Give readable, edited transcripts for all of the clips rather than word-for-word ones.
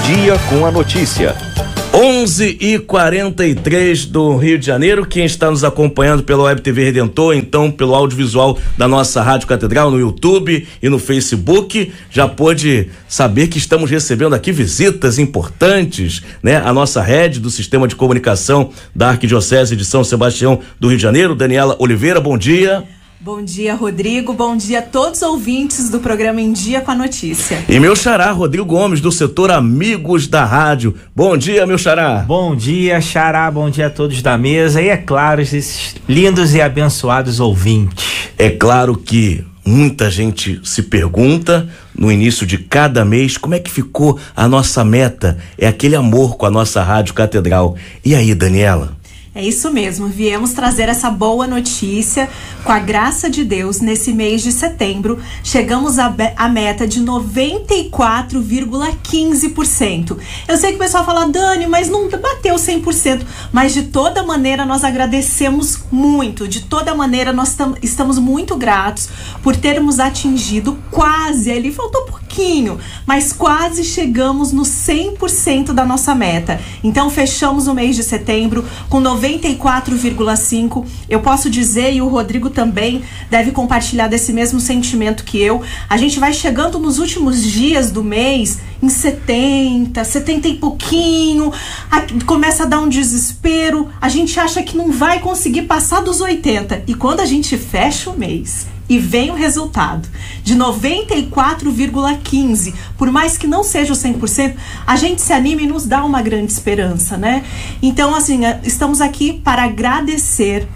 Dia com a Notícia. 11h43 do Rio de Janeiro. Quem está nos acompanhando pela Web TV Redentor, então pelo audiovisual da nossa Rádio Catedral, no YouTube e no Facebook, já pôde saber que estamos recebendo aqui visitas importantes, né? A nossa rede do Sistema de Comunicação da Arquidiocese de São Sebastião do Rio de Janeiro, Daniela Oliveira, bom dia. Bom dia, Rodrigo. Bom dia a todos os ouvintes do programa Em Dia com a Notícia. E meu xará, Rodrigo Gomes, do setor Amigos da Rádio. Bom dia, meu xará. Bom dia, xará. Bom dia a todos da mesa e, é claro, esses lindos e abençoados ouvintes. É claro que muita gente se pergunta no início de cada mês como é que ficou a nossa meta. É aquele amor com a nossa Rádio Catedral. E aí, Daniela? É isso mesmo, viemos trazer essa boa notícia. Com a graça de Deus, nesse mês de setembro, chegamos à meta de 94,15%. Eu sei que o pessoal fala, Dani, mas não bateu 100%. Mas de toda maneira nós agradecemos muito. De toda maneira nós estamos muito gratos por termos atingido quase, ali faltou pouquinho, mas quase chegamos no 100% da nossa meta. Então fechamos o mês de setembro com 94,5%. Eu posso dizer, e o Rodrigo também deve compartilhar desse mesmo sentimento que eu, a gente vai chegando nos últimos dias do mês em 70 e pouquinho, começa a dar um desespero, a gente acha que não vai conseguir passar dos 80, e quando a gente fecha o mês e vem o resultado de 94,15%, por mais que não seja o 100%, a gente se anima e nos dá uma grande esperança, né? Então, assim, estamos aqui para agradecer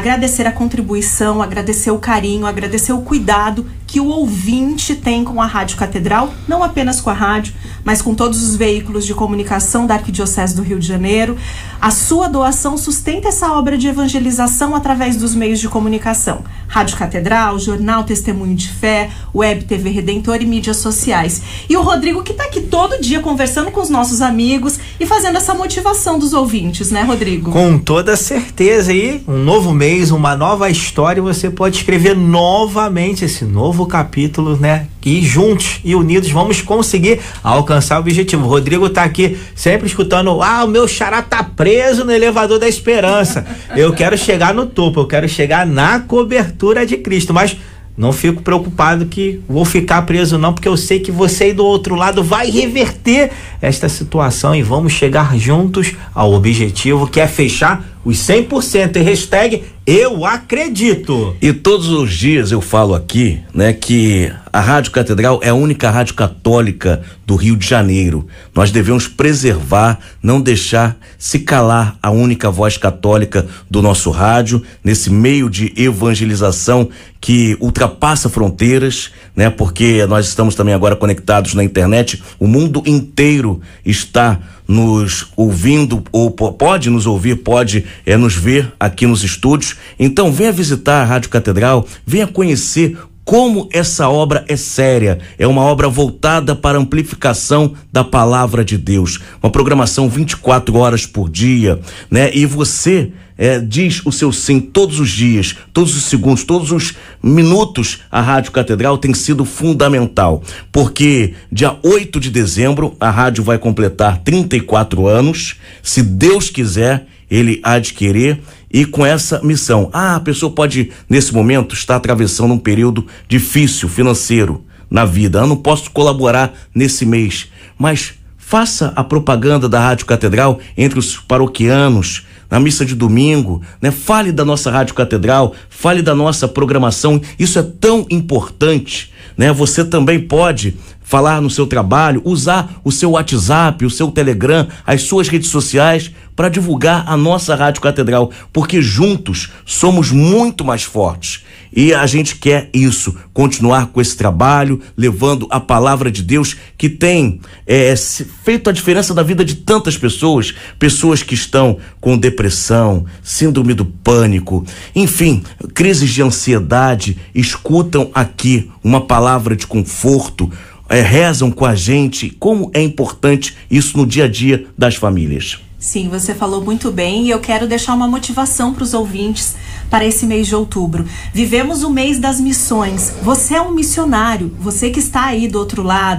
a contribuição, agradecer o carinho, agradecer o cuidado que o ouvinte tem com a Rádio Catedral, não apenas com a rádio, mas com todos os veículos de comunicação da Arquidiocese do Rio de Janeiro. A sua doação sustenta essa obra de evangelização através dos meios de comunicação. Rádio Catedral, Jornal Testemunho de Fé, Web TV Redentor e mídias sociais. E o Rodrigo que está aqui todo dia conversando com os nossos amigos e fazendo essa motivação dos ouvintes, né, Rodrigo? Com toda certeza. E um novo mês, uma nova história, você pode escrever novamente esse novo capítulo, né? E juntos e unidos vamos conseguir alcançar o objetivo. O Rodrigo tá aqui sempre escutando, o meu xará tá preso no elevador da esperança. Eu quero chegar no topo, eu quero chegar na cobertura de Cristo, mas não fico preocupado que vou ficar preso não, porque eu sei que você aí do outro lado vai reverter esta situação e vamos chegar juntos ao objetivo, que é fechar os 100% e hashtag eu acredito. E todos os dias eu falo aqui, né, que a Rádio Catedral é a única rádio católica do Rio de Janeiro. Nós devemos preservar, não deixar se calar a única voz católica do nosso rádio, nesse meio de evangelização que ultrapassa fronteiras, né, porque nós estamos também agora conectados na internet, o mundo inteiro está nos ouvindo, ou pode nos ouvir, pode nos ver aqui nos estúdios. Então venha visitar a Rádio Catedral, venha conhecer como essa obra é séria. É uma obra voltada para a amplificação da palavra de Deus, uma programação 24 horas por dia, né? E você diz o seu sim todos os dias, todos os segundos, todos os minutos. A Rádio Catedral tem sido fundamental, porque dia 8 de dezembro a rádio vai completar 34 anos, se Deus quiser, ele há de querer, e com essa missão. A pessoa pode, nesse momento, estar atravessando um período difícil financeiro na vida. Eu não posso colaborar nesse mês, mas faça a propaganda da Rádio Catedral entre os paroquianos, na missa de domingo, né? Fale da nossa Rádio Catedral, fale da nossa programação, isso é tão importante, né? Você também pode falar no seu trabalho, usar o seu WhatsApp, o seu Telegram, as suas redes sociais para divulgar a nossa Rádio Catedral, porque juntos somos muito mais fortes. E a gente quer isso, continuar com esse trabalho, levando a palavra de Deus, que tem feito a diferença na vida de tantas pessoas, pessoas que estão com depressão, síndrome do pânico, enfim, crises de ansiedade, escutam aqui uma palavra de conforto, rezam com a gente. Como é importante isso no dia a dia das famílias. Sim, você falou muito bem, e eu quero deixar uma motivação para os ouvintes para esse mês de outubro. Vivemos o mês das missões. Você é um missionário, você que está aí do outro lado,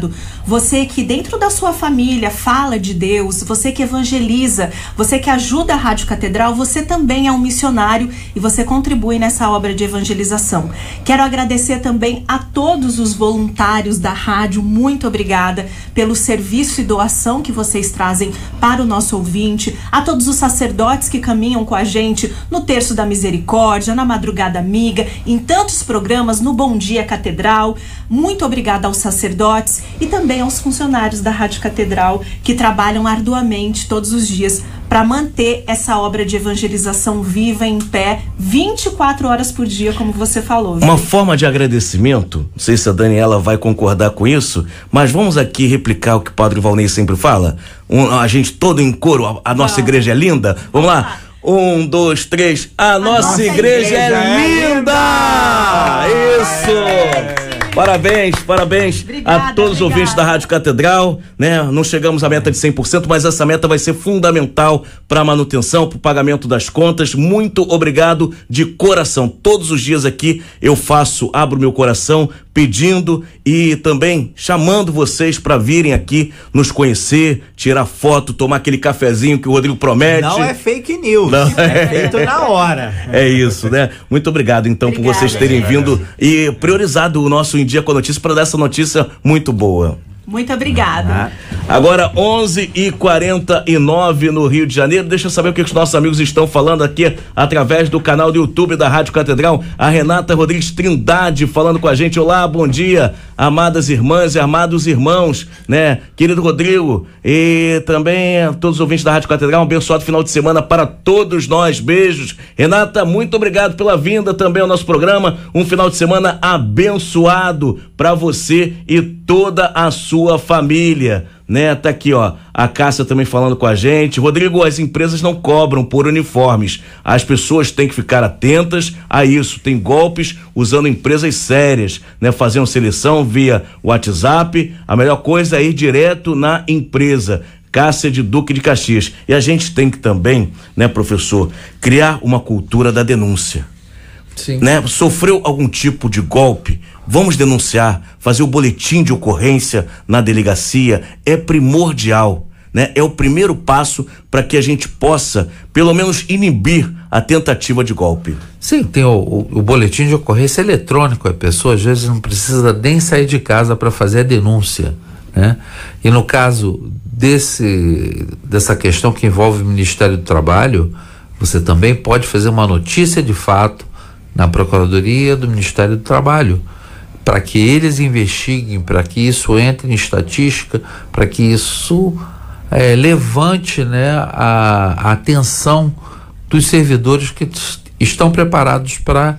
você que dentro da sua família fala de Deus, você que evangeliza, você que ajuda a Rádio Catedral, você também é um missionário e você contribui nessa obra de evangelização. Quero agradecer também a todos os voluntários da rádio, muito obrigada pelo serviço e doação que vocês trazem para o nosso ouvinte, a todos os sacerdotes que caminham com a gente no Terço da Misericórdia, na Madrugada Amiga, em tantos programas, no Bom Dia Catedral. Muito obrigada aos sacerdotes e também aos funcionários da Rádio Catedral que trabalham arduamente todos os dias para manter essa obra de evangelização viva, em pé, 24 horas por dia, como você falou. Uma forma de agradecimento, não sei se a Daniela vai concordar com isso, mas vamos aqui replicar o que o Padre Valnei sempre fala. A gente todo em coro, a nossa igreja é linda. Vamos lá? 1, 2, 3. A nossa igreja é linda! Isso! Parabéns obrigada, a todos os ouvintes da Rádio Catedral, né? Não chegamos à meta de 100%, mas essa meta vai ser fundamental para a manutenção, para o pagamento das contas. Muito obrigado de coração. Todos os dias aqui eu abro meu coração pedindo e também chamando vocês para virem aqui nos conhecer, tirar foto, tomar aquele cafezinho que o Rodrigo promete. Não é fake news, não. É feito na hora. É isso, né? Muito obrigado então por vocês terem vindo e priorizado o nosso Em Dia com a Notícia para dar essa notícia muito boa. Muito obrigada. Agora 11h49 no Rio de Janeiro. Deixa eu saber o que os nossos amigos estão falando aqui através do canal do YouTube da Rádio Catedral. A Renata Rodrigues Trindade falando com a gente. Olá, bom dia, amadas irmãs e amados irmãos, né? Querido Rodrigo e também a todos os ouvintes da Rádio Catedral, um abençoado final de semana para todos nós. Beijos. Renata, muito obrigado pela vinda também ao nosso programa. Um final de semana abençoado para você e toda a sua família, né? Tá aqui, ó, a Cássia também falando com a gente. Rodrigo, as empresas não cobram por uniformes. As pessoas têm que ficar atentas a isso. Tem golpes usando empresas sérias, né? Fazendo seleção via WhatsApp. A melhor coisa é ir direto na empresa. Cássia de Duque de Caxias. E a gente tem que também, né, professor, criar uma cultura da denúncia. Sim. Né? Sofreu algum tipo de golpe, vamos denunciar, fazer o boletim de ocorrência na delegacia é primordial, né? É o primeiro passo para que a gente possa, pelo menos, inibir a tentativa de golpe. Sim, tem o boletim de ocorrência eletrônico, a pessoa às vezes não precisa nem sair de casa para fazer a denúncia, né? E no caso dessa questão que envolve o Ministério do Trabalho, você também pode fazer uma notícia de fato na Procuradoria do Ministério do Trabalho, para que eles investiguem, para que isso entre em estatística, para que isso levante, né, a atenção dos servidores que estão preparados para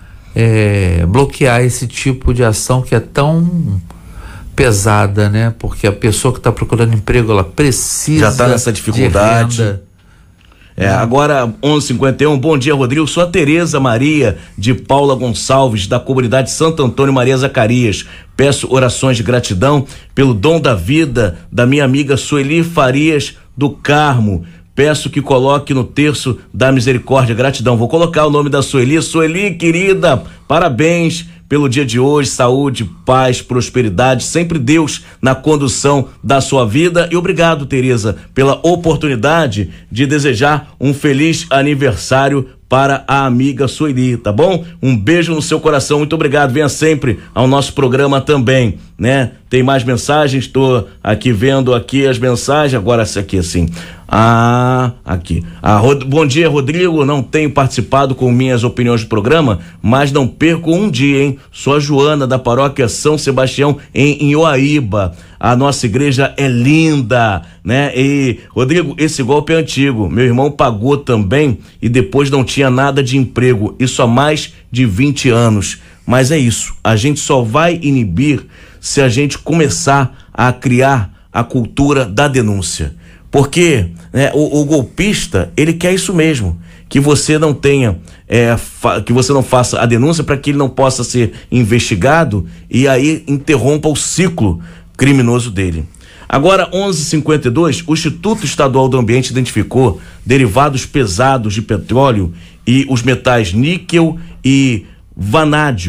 bloquear esse tipo de ação que é tão pesada, né? Porque a pessoa que está procurando emprego, ela precisa, já está nessa dificuldade. De renda. Agora 11h51, bom dia, Rodrigo, sou a Tereza Maria de Paula Gonçalves, da comunidade Santo Antônio Maria Zacarias. Peço orações de gratidão pelo dom da vida da minha amiga Sueli Farias do Carmo. Peço que coloque no Terço da Misericórdia. Gratidão. Vou colocar o nome da Sueli. Sueli, querida, parabéns pelo dia de hoje, saúde, paz, prosperidade, sempre Deus na condução da sua vida. E obrigado, Tereza, pela oportunidade de desejar um feliz aniversário para a amiga Sueli, tá bom? Um beijo no seu coração, muito obrigado, venha sempre ao nosso programa também, né? Tem mais mensagens, estou aqui vendo aqui as mensagens, agora essa aqui assim, aqui, bom dia, Rodrigo, não tenho participado com minhas opiniões do programa, mas não perco um dia, hein? Sou a Joana da paróquia São Sebastião em Ioaíba. A nossa igreja é linda, né? E, Rodrigo, esse golpe é antigo. Meu irmão pagou também e depois não tinha nada de emprego. Isso há mais de 20 anos. Mas é isso. A gente só vai inibir se a gente começar a criar a cultura da denúncia. Porque, né, o golpista, ele quer isso mesmo. Que você não tenha, que você não faça a denúncia para que ele não possa ser investigado e aí interrompa o ciclo criminoso dele. Agora 11h52, o Instituto Estadual do Ambiente identificou derivados pesados de petróleo e os metais níquel e vanádio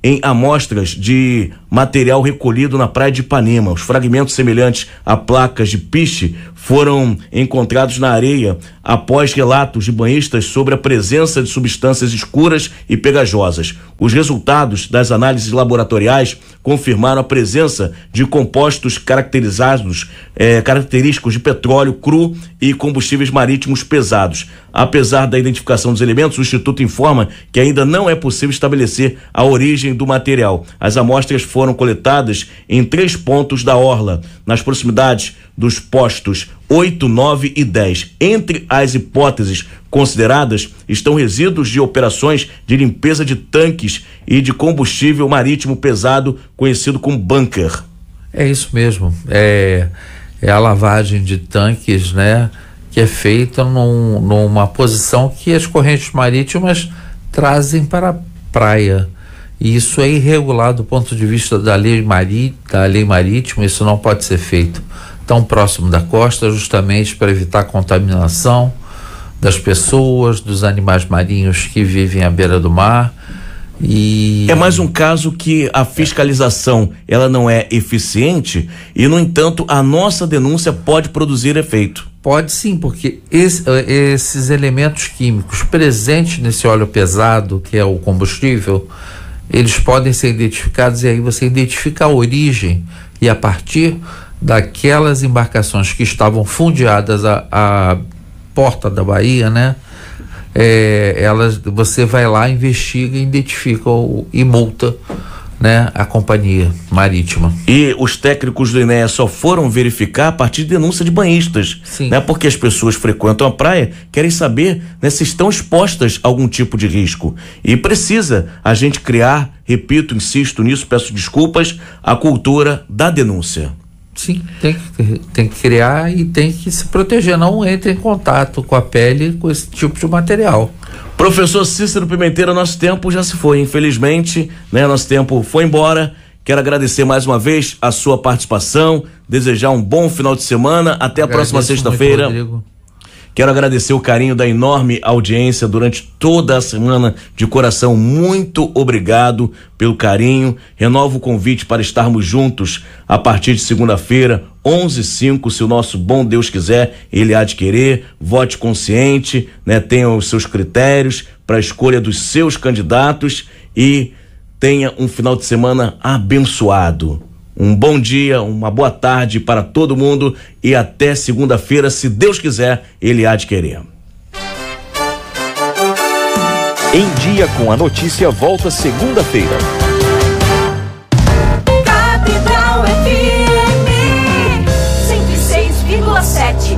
em amostras de material recolhido na praia de Ipanema. Os fragmentos semelhantes a placas de piche foram encontrados na areia após relatos de banhistas sobre a presença de substâncias escuras e pegajosas. Os resultados das análises laboratoriais confirmaram a presença de compostos característicos de petróleo cru e combustíveis marítimos pesados. Apesar da identificação dos elementos, o Instituto informa que ainda não é possível estabelecer a origem do material. As amostras foram coletadas em 3 pontos da orla, nas proximidades dos postos 8, 9 e 10. Entre as hipóteses consideradas estão resíduos de operações de limpeza de tanques e de combustível marítimo pesado, conhecido como bunker. É isso mesmo, é a lavagem de tanques, né, que é feita numa posição que as correntes marítimas trazem para a praia. E isso é irregular do ponto de vista da lei marítima, isso não pode ser feito tão próximo da costa, justamente para evitar a contaminação das pessoas, dos animais marinhos que vivem à beira do mar. E é mais um caso que a fiscalização ela não é eficiente e, no entanto, a nossa denúncia pode produzir efeito. Pode sim, porque esses elementos químicos presentes nesse óleo pesado, que é o combustível, eles podem ser identificados, e aí você identifica a origem, e a partir daquelas embarcações que estavam fundeadas à porta da Bahia, né? Você vai lá, investiga, identifica e multa, né, a companhia marítima. E os técnicos do INEA só foram verificar a partir de denúncia de banhistas, né? Porque as pessoas frequentam a praia, querem saber, né, se estão expostas a algum tipo de risco. E precisa a gente criar, repito, insisto nisso, peço desculpas, a cultura da denúncia. Sim, tem que criar e tem que se proteger, não entre em contato com a pele com esse tipo de material. Professor Cícero Pimenteira, nosso tempo já se foi, infelizmente, né? Nosso tempo foi embora. Quero agradecer mais uma vez a sua participação, desejar um bom final de semana, até a próxima sexta-feira. Quero agradecer o carinho da enorme audiência durante toda a semana, de coração. Muito obrigado pelo carinho. Renovo o convite para estarmos juntos a partir de segunda-feira, 11h05, se o nosso bom Deus quiser, ele há de querer. Vote consciente, né? Tenha os seus critérios para a escolha dos seus candidatos e tenha um final de semana abençoado. Um bom dia, uma boa tarde para todo mundo e até segunda-feira, se Deus quiser, ele há de querer. Em Dia com a Notícia volta segunda-feira. Capital FM 106,7.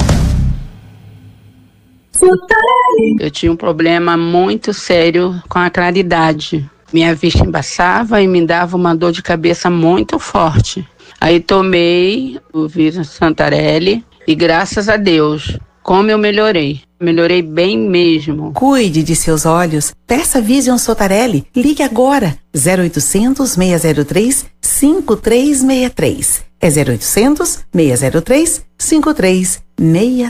Eu tinha um problema muito sério com a claridade. Minha vista embaçava e me dava uma dor de cabeça muito forte. Aí tomei o vírus Santarelli e graças a Deus, como eu melhorei. Melhorei bem mesmo. Cuide de seus olhos. Peça Vision Santarelli. Ligue agora. 0800 603 5363. É 0800 603 5363.